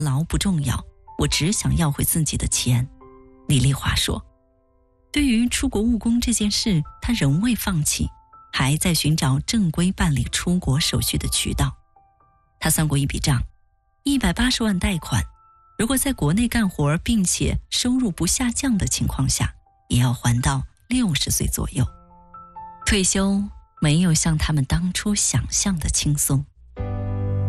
劳不重要，我只想要回自己的钱。李丽华说，对于出国务工这件事，她仍未放弃，还在寻找正规办理出国手续的渠道。她算过一笔账，180万贷款，如果在国内干活并且收入不下降的情况下，也要还到60岁左右。退休没有像他们当初想象的轻松。